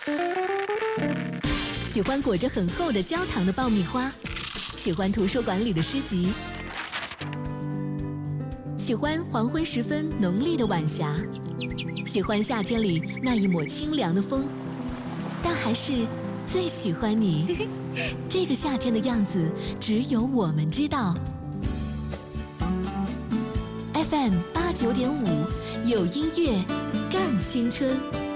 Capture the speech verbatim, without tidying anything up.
喜欢裹着很厚的焦糖的爆米花，喜欢图书馆里的诗集，喜欢黄昏时分浓丽的晚霞，喜欢夏天里那一抹清凉的风，但还是最喜欢你。这个夏天的样子，只有我们知道。F M 八九点五，有音乐更青春。